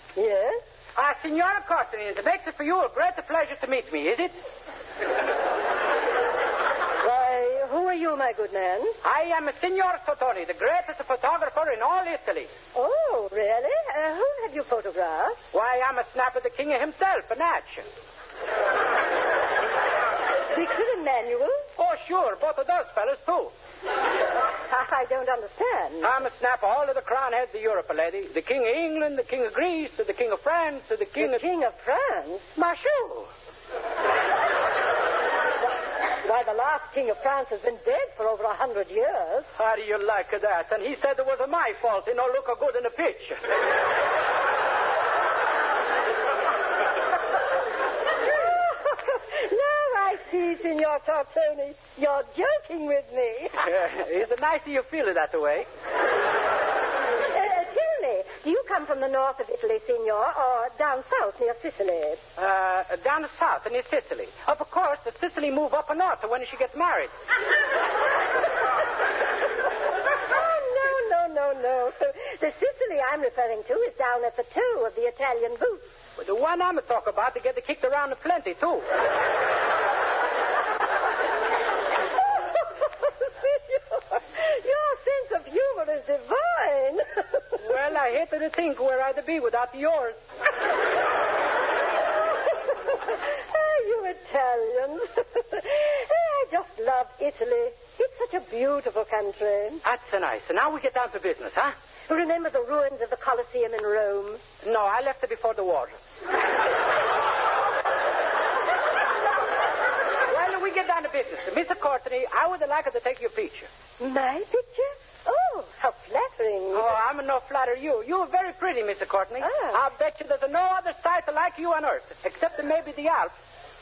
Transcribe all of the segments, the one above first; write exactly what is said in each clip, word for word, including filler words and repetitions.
Yes? Ah, Signora Courtney, it makes it for you a great pleasure to meet me, is it? Why, who are you, my good man? I am Signor Sotoni, the greatest photographer in all Italy. Oh, really? Uh, who have you photographed? Why, I'm a snap of the king himself, an action. Victor Emmanuel? Oh, sure, both of those fellas, too. I don't understand. I'm a snap of all of the crown heads of Europe, lady. The king of England, the king of Greece, the king of France, the king the of... king of France? Marshal. Why, the last king of France has been dead for over a hundred years. How do you like that? And he said it was my fault. He don't look a good in the picture. I see, Signor Tortoni. You're joking with me. Uh, is it nice that you feel it that way? Uh, tell me, do you come from the north of Italy, Signor, or down south near Sicily? Uh, down south near Sicily. Of course, the Sicily move up north when she gets married. Oh, no, no, no, no. The Sicily I'm referring to is down at the toe of the Italian boot. But the one I'm talking about, they get kicked around plenty, too. Your sense of humor is divine. Well, I hate to think where I'd be without yours. Oh, you Italians. I just love Italy. It's such a beautiful country. That's nice. So now we get down to business, huh? Remember the ruins of the Colosseum in Rome? No, I left it before the war. Well, we get down to business. Mister Courtney, I would like to take your picture. My picture? Oh, how flattering. Oh, I'm no flatter you. You're very pretty, Mister Courtney. Ah. I'll bet you there's no other sight like you on earth, except maybe the Alps.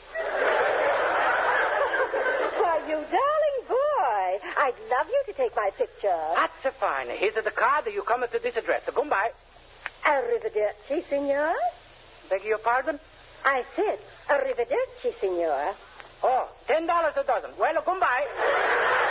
Why, you darling boy. I'd love you to take my picture. That's a fine. Here's the card. You come to this address. So goodbye. Arrivederci, signor. Beg your pardon? I said arrivederci, signor. Oh, ten dollars a dozen. Well, goodbye.